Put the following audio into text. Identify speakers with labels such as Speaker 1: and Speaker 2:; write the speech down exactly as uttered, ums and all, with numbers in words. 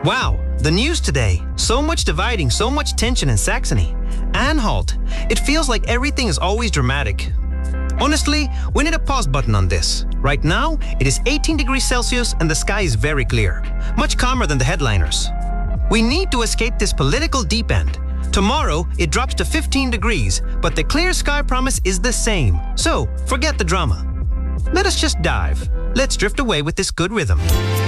Speaker 1: Wow, the news today. So much dividing, so much tension in Saxony. Anhalt. It feels like everything is always dramatic. Honestly, we need a pause button on this. Right now, it is eighteen degrees Celsius and the sky is very clear. Much calmer than the headliners. We need to escape this political deep end. Tomorrow, it drops to fifteen degrees, but the clear sky promise is the same. So, forget the drama. Let us just dive. Let's drift away with this good rhythm.